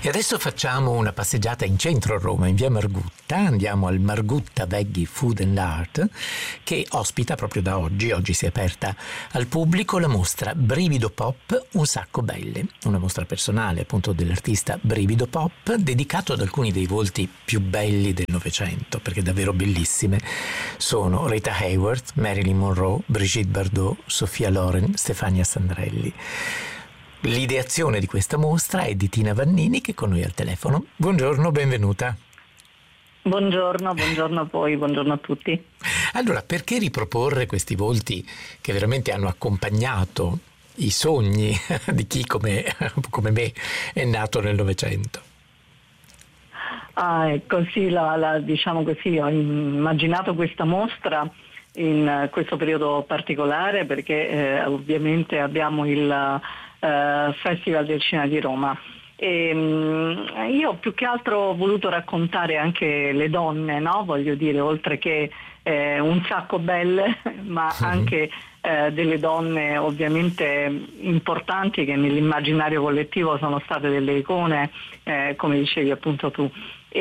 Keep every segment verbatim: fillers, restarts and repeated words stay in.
E adesso facciamo una passeggiata in centro a Roma, in via Margutta. Andiamo al Margutta Veggie Food and Art, che ospita proprio da oggi, oggi si è aperta al pubblico, la mostra Brivido Pop, un sacco belle. Una mostra personale appunto dell'artista Brivido Pop, dedicato ad alcuni dei volti più belli del Novecento, perché davvero bellissime sono Rita Hayworth, Marilyn Monroe, Brigitte Bardot, Sofia Loren, Stefania Sandrelli. L'ideazione di questa mostra è di Tina Vannini, che è con noi al telefono. Buongiorno, benvenuta. Buongiorno, buongiorno a voi, buongiorno a tutti. Allora, perché riproporre questi volti che veramente hanno accompagnato i sogni di chi come, come me è nato nel Novecento? Ah, ecco, sì, la, la, diciamo così, ho immaginato questa mostra in questo periodo particolare perché eh, ovviamente abbiamo il Uh, Festival del Cinema di Roma e um, io più che altro ho voluto raccontare anche le donne, no? Voglio dire, oltre che eh, un sacco belle, ma uh-huh. anche eh, delle donne ovviamente importanti che nell'immaginario collettivo sono state delle icone, eh, come dicevi appunto tu,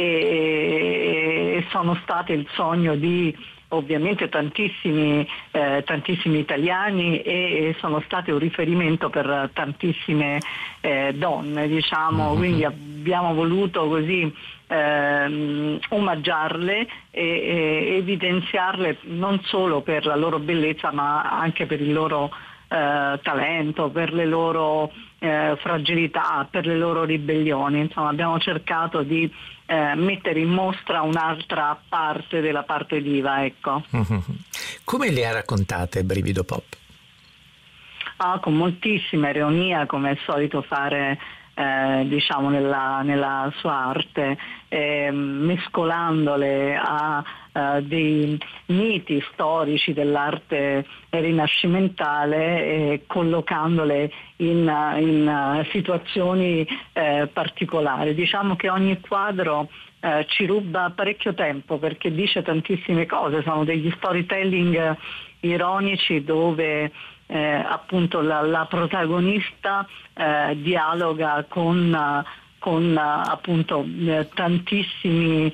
e, e sono state il sogno di ovviamente tantissimi, eh, tantissimi italiani e, e sono state un riferimento per tantissime eh, donne, diciamo, mm-hmm. Quindi abbiamo voluto così ehm, omaggiarle e, e evidenziarle non solo per la loro bellezza ma anche per il loro eh, talento, per le loro eh, fragilità, per le loro ribellioni. Insomma, abbiamo cercato di Eh, mettere in mostra un'altra parte della parte diva, ecco. Mm-hmm. Come le ha raccontate Brivido Pop? Ah, con moltissima ironia, come è solito fare eh, diciamo nella, nella sua arte, eh, mescolandole a eh, dei miti storici dell'arte rinascimentale e collocandole in, in situazioni eh, particolari. Diciamo che ogni quadro eh, ci ruba parecchio tempo perché dice tantissime cose, sono degli storytelling ironici dove eh, appunto la, la protagonista eh, dialoga con con appunto eh, tantissimi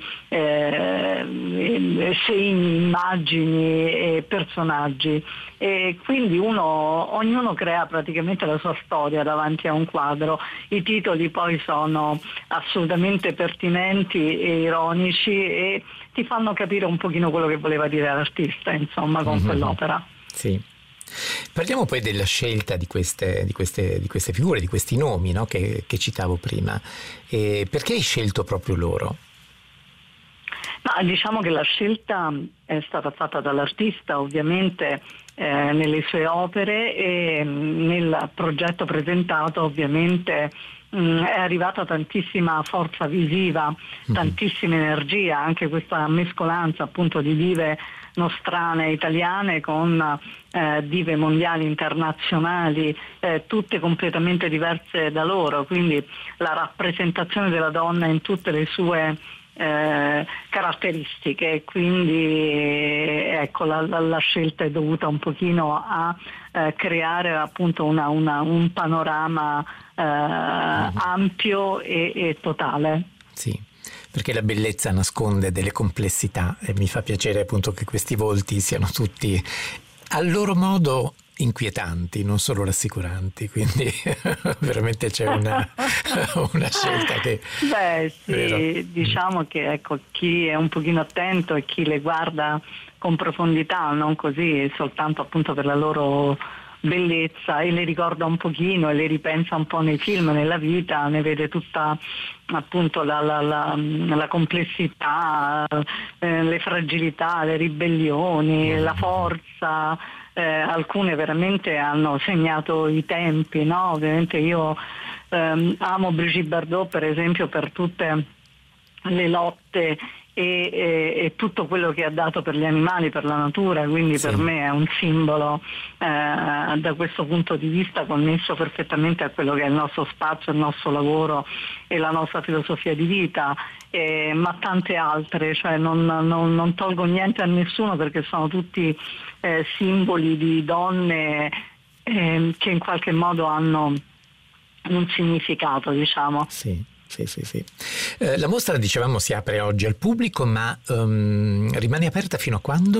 eh, segni, immagini e personaggi, e quindi uno, ognuno crea praticamente la sua storia davanti a un quadro. I titoli poi sono assolutamente pertinenti e ironici e ti fanno capire un pochino quello che voleva dire l'artista, insomma, con mm-hmm. quell'opera. Sì. Parliamo poi della scelta di queste, di queste, di queste figure, di questi nomi, no? che, che citavo prima. E perché hai scelto proprio loro? Ma diciamo che la scelta è stata fatta dall'artista ovviamente eh, nelle sue opere e nel progetto presentato ovviamente mh, è arrivata tantissima forza visiva, mm-hmm. tantissima energia, anche questa mescolanza appunto di dive nostrane italiane con eh, dive mondiali internazionali, eh, tutte completamente diverse da loro, quindi la rappresentazione della donna in tutte le sue eh, caratteristiche, quindi ecco la, la, la scelta è dovuta un pochino a eh, creare appunto una, una, un panorama eh, mm-hmm. ampio e, e totale. Sì. Perché la bellezza nasconde delle complessità e mi fa piacere appunto che questi volti siano tutti a loro modo inquietanti, non solo rassicuranti, quindi veramente c'è una, una scelta che... Beh sì, vero? Diciamo che ecco, chi è un pochino attento e chi le guarda con profondità, non così soltanto appunto per la loro bellezza e le ricorda un pochino e le ripensa un po' nei film, nella vita, ne vede tutta appunto la, la, la, la complessità, eh, le fragilità, le ribellioni, mm. la forza, eh, alcune veramente hanno segnato i tempi, no? Ovviamente io ehm, amo Brigitte Bardot per esempio per tutte le lotte E, e, e tutto quello che ha dato per gli animali, per la natura, quindi sì. Per me è un simbolo eh, da questo punto di vista connesso perfettamente a quello che è il nostro spazio, il nostro lavoro e la nostra filosofia di vita, eh, ma tante altre, cioè non, non, non tolgo niente a nessuno perché sono tutti eh, simboli di donne eh, che in qualche modo hanno un significato, diciamo. Sì. sì, sì, sì. Eh, la mostra, dicevamo, si apre oggi al pubblico, ma um, rimane aperta fino a quando?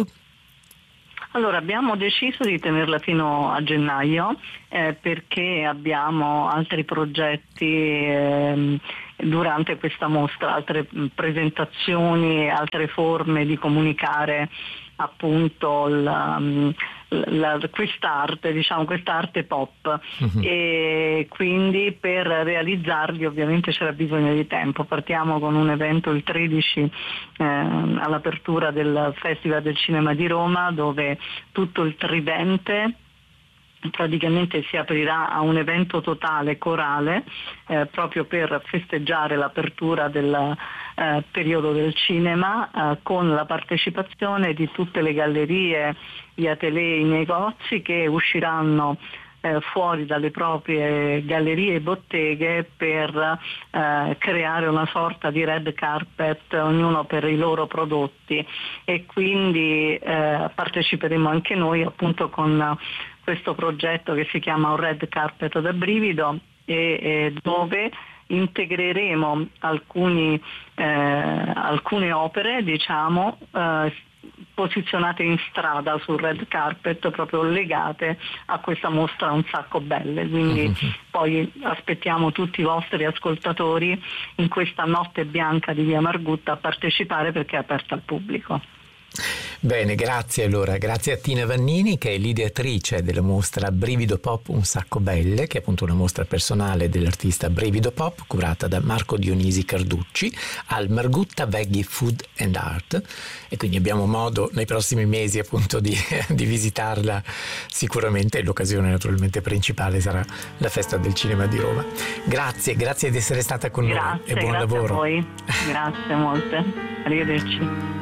Allora, abbiamo deciso di tenerla fino a gennaio eh, perché abbiamo altri progetti eh, durante questa mostra, altre presentazioni, altre forme di comunicare appunto la, la, quest'arte, diciamo quest'arte pop, uh-huh. E quindi per realizzarli ovviamente c'era bisogno di tempo. Partiamo con un evento il tredici eh, all'apertura del Festival del Cinema di Roma, dove tutto il tridente praticamente si aprirà a un evento totale corale eh, proprio per festeggiare l'apertura del eh, periodo del cinema eh, con la partecipazione di tutte le gallerie, gli atelier, i negozi che usciranno eh, fuori dalle proprie gallerie e botteghe per eh, creare una sorta di red carpet, ognuno per i loro prodotti, e quindi eh, parteciperemo anche noi appunto con questo progetto che si chiama Un Red Carpet da Brivido, e, e dove integreremo alcuni, eh, alcune opere, diciamo, eh, posizionate in strada sul red carpet, proprio legate a questa mostra Un Sacco Belle. Quindi mm-hmm. poi aspettiamo tutti i vostri ascoltatori in questa notte bianca di Via Margutta a partecipare, perché è aperta al pubblico. Bene, grazie allora, grazie a Tina Vannini, che è l'ideatrice della mostra Brivido Pop Un Sacco Belle, che è appunto una mostra personale dell'artista Brivido Pop, curata da Marco Dionisi Carducci al Margutta Veggie Food and Art, e quindi abbiamo modo nei prossimi mesi appunto di, di visitarla sicuramente. L'occasione naturalmente principale sarà la Festa del Cinema di Roma. Grazie, grazie di essere stata con grazie, noi e buon grazie lavoro. A voi. Grazie molte, arrivederci.